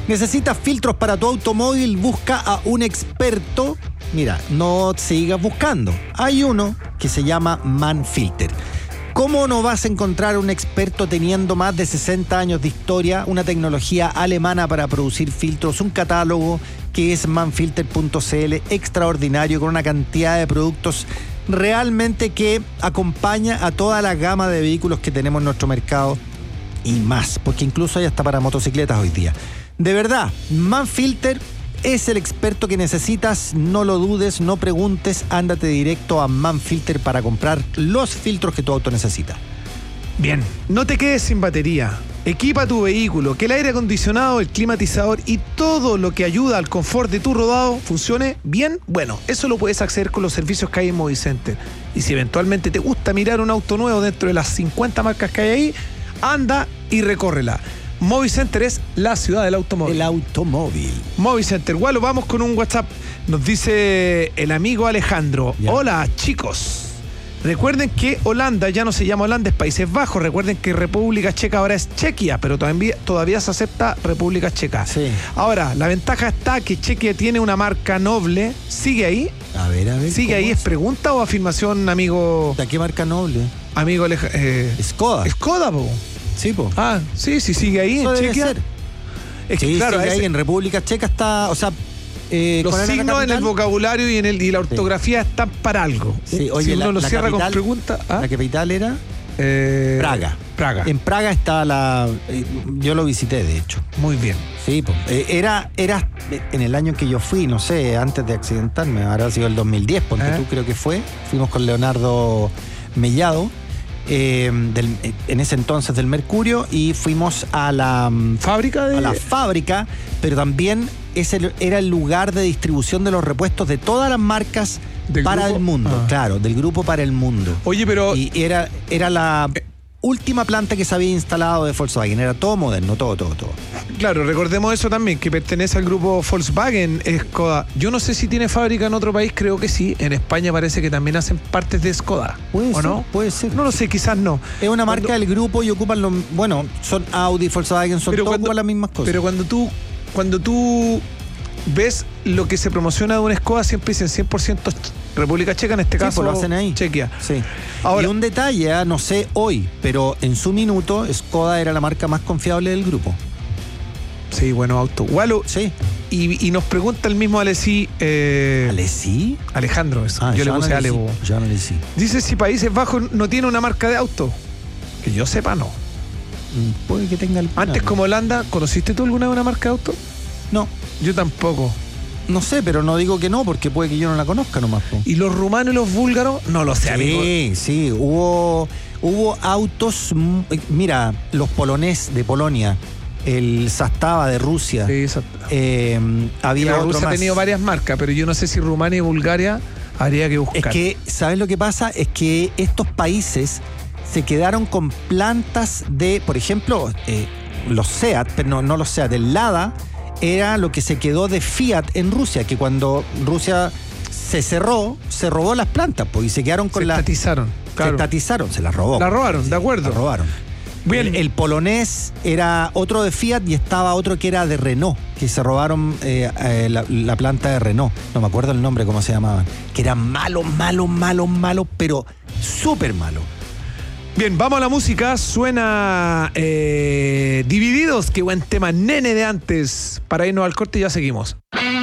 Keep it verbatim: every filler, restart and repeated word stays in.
¿Necesitas filtros para tu automóvil? Busca a un experto. Mira, no sigas buscando. Hay uno que se llama Manfilter. ¿Cómo no vas a encontrar un experto teniendo más de sesenta años de historia, una tecnología alemana para producir filtros, un catálogo que es manfilter punto c l, extraordinario, con una cantidad de productos realmente que acompaña a toda la gama de vehículos que tenemos en nuestro mercado y más, porque incluso hay hasta para motocicletas hoy día. De verdad, Manfilter es el experto que necesitas, no lo dudes, no preguntes, ándate directo a Manfilter para comprar los filtros que tu auto necesita. Bien, no te quedes sin batería. Equipa tu vehículo, que el aire acondicionado, el climatizador y todo lo que ayuda al confort de tu rodado funcione bien. Bueno, eso lo puedes hacer con los servicios que hay en Movicenter. Y si eventualmente te gusta mirar un auto nuevo dentro de las cincuenta marcas que hay ahí, anda y recórrela. Movicenter es la ciudad del automóvil. El automóvil. Movicenter. Bueno, vamos con un WhatsApp. Nos dice el amigo Alejandro. Ya. Hola, chicos. Recuerden que Holanda ya no se llama Holanda, es Países Bajos. Recuerden que República Checa ahora es Chequia, pero todavía, todavía se acepta República Checa. Sí. Ahora, la ventaja está que Chequia tiene una marca noble. ¿Sigue ahí? A ver, a ver. ¿Sigue ahí? ¿Es pregunta o afirmación, amigo? ¿De qué marca noble? Amigo Alejandro. Eh, Skoda. Skoda, po. Sí, po. Ah, sí, sí, sigue ahí Eso en debe Chequia. ser. Es que sí, claro, sigue ese, ahí en República Checa está, o sea, eh, los signos en el vocabulario y en el y la ortografía sí. están para algo. Sí, oye, si uno la, lo la cierra capital, con pregunta. ¿Ah? La capital era eh, Praga. Praga. En Praga está la. Eh, yo lo visité, de hecho. Muy bien. Sí, pues. Eh, era, era en el año en que yo fui, no sé, antes de accidentarme, habrá sido el dos mil diez, porque ¿Eh? tú creo que fue. Fuimos con Leonardo Mellado. Eh, del, en ese entonces del Mercurio, y fuimos a la fábrica de... a la fábrica, pero también ese era el lugar de distribución de los repuestos de todas las marcas para grupo? el mundo, ah. claro, del grupo para el mundo. Oye, pero y era, era la eh. última planta que se había instalado de Volkswagen, era todo moderno, todo, todo, todo. Claro, recordemos eso también, que pertenece al grupo Volkswagen, Skoda. Yo no sé si tiene fábrica en otro país, creo que sí. En España parece que también hacen partes de Skoda. ¿Puede ¿O ser? no? Puede ser. No lo sé, quizás no. Es una marca cuando, del grupo y ocupan los... Bueno, son Audi, Volkswagen, son todas las mismas cosas. Pero cuando tú, cuando tú ves lo que se promociona de una Skoda, siempre dicen cien por ciento República Checa, en este sí, caso pues lo hacen ahí. Chequia. Sí. Ahora, y un detalle, ¿eh? No sé hoy, pero en su minuto Skoda era la marca más confiable del grupo. Sí, bueno, auto. Walo, sí. Y, y nos pregunta el mismo Alessi. Eh, ¿Alessi? Alejandro, eso. Ah, yo le puse Ale. Ya no Alessi. Dice si Países Bajos no tiene una marca de auto. Que yo sepa, no. Puede que tenga alguna. Antes, como Holanda, ¿conociste tú alguna de una marca de auto? No. Yo tampoco. No sé, pero no digo que no, porque puede que yo no la conozca nomás. Po. ¿Y los rumanos y los búlgaros? No lo sé, sí, amigo. Sí, sí. Hubo, hubo autos. Mira, los polonés de Polonia. El Zastava de Rusia. Sí, eh, había la otro Rusia más. ha tenido varias marcas, pero yo no sé si Rumania y Bulgaria habría que buscar. Es que, ¿sabes lo que pasa? Es que estos países se quedaron con plantas de, por ejemplo, eh, los SEAT, pero no, no los SEAT, el Lada era lo que se quedó de Fiat en Rusia, que cuando Rusia se cerró, se robó las plantas, pues, y se quedaron con las... Se estatizaron. Claro. Se estatizaron, se las robó. La robaron, sí, de acuerdo. La robaron. Bien. El, el polonés era otro de Fiat y estaba otro que era de Renault, que se robaron eh, eh, la, la planta de Renault. No me acuerdo el nombre, cómo se llamaban. Que eran malos, malos, malos, malos, pero súper malos. Bien, vamos a la música. Suena eh, Divididos. Qué buen tema, nene de antes. Para irnos al corte y ya seguimos.